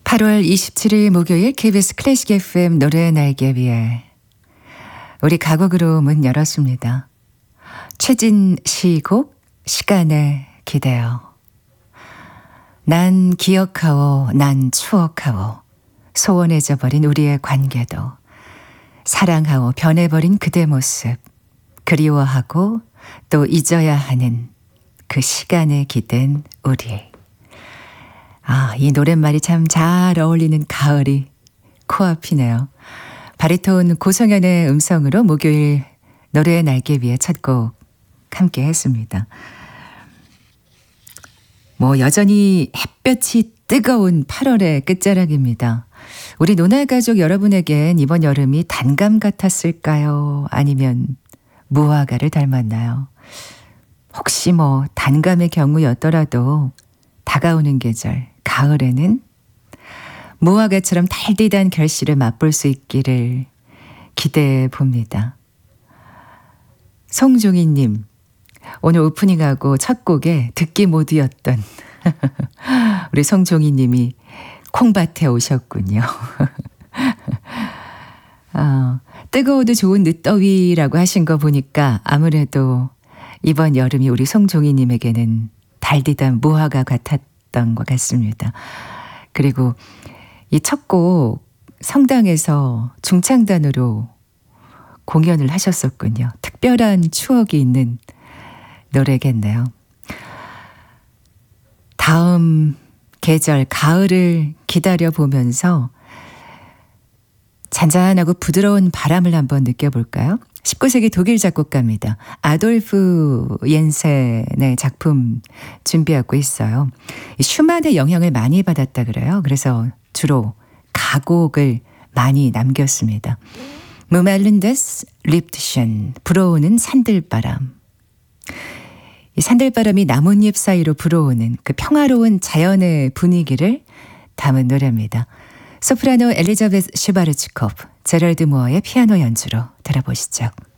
8월 27일 목요일 KBS 클래식 FM 노래 날개 위에 우리 가곡으로 문 열었습니다. 최진 시곡 시간에 기대어. 난 기억하오 난 추억하오 소원해져 버린 우리의 관계도 사랑하오 변해버린 그대 모습 그리워하고 또 잊어야 하는 그 시간에 기댄 우리. 이 노랫말이 참 잘 어울리는 가을이 코앞이네요. 바리톤 고성현의 음성으로 목요일 노래의 날개 위에 첫 곡 함께 했습니다. 여전히 햇볕이 뜨거운 8월의 끝자락입니다. 우리 노날가족 여러분에겐 이번 여름이 단감 같았을까요? 아니면 무화과를 닮았나요? 혹시 단감의 경우였더라도 다가오는 계절 가을에는 무화과처럼 달디단 결실을 맛볼 수 있기를 기대해 봅니다. 송종희님, 오늘 오프닝하고 첫 곡에 듣기 모드였던 우리 송종희님이 콩밭에 오셨군요. 뜨거워도 좋은 늦더위라고 하신 거 보니까 아무래도 이번 여름이 우리 송종희님에게는 달디단 무화과 같았던 것 같습니다. 그리고 이 첫 곡 성당에서 중창단으로 공연을 하셨었군요. 특별한 추억이 있는 노래겠네요. 다음 계절 가을을 기다려보면서 잔잔하고 부드러운 바람을 한번 느껴볼까요? 19세기 독일 작곡가입니다. 아돌프 옌센의 작품 준비하고 있어요. 슈만의 영향을 많이 받았다 그래요. 그래서 주로 가곡을 많이 남겼습니다. 무말른데스 립트션, 불어오는 산들바람. 이 산들바람이 나뭇잎 사이로 불어오는 그 평화로운 자연의 분위기를 담은 노래입니다. 소프라노 엘리자베스 슈바르츠코프, 제럴드 무어의 피아노 연주로 들어보시죠.